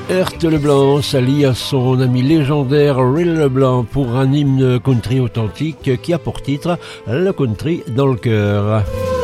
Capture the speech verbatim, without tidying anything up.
Herth Leblanc s'allie à son ami légendaire Will Leblanc pour un hymne country authentique qui a pour titre Le country dans le cœur.